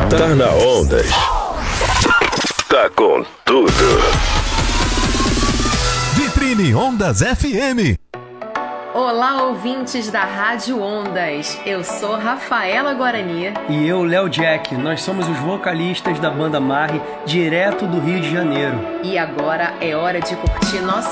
Tá na Ondas. Tá com tudo. Vitrine Ondas FM. Olá, ouvintes da Rádio Ondas. Eu sou Rafaela Guarani. E eu, Léo Jack. Nós somos os vocalistas da banda Marre, direto do Rio de Janeiro. E agora é hora de curtir nosso